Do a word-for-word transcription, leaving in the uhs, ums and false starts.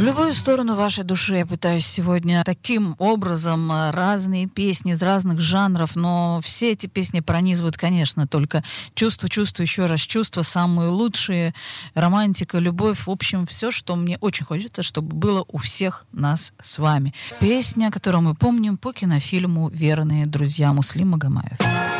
любую сторону вашей души я пытаюсь сегодня таким образом. Разные песни из разных жанров, но все эти песни пронизывают, конечно, только чувства, чувства, еще раз чувства, самые лучшие, романтика, любовь, в общем, все, что мне очень хочется, чтобы было у всех нас с вами. Песня, которую мы помним по кинофильму «Верные друзья» Муслим Магомаев.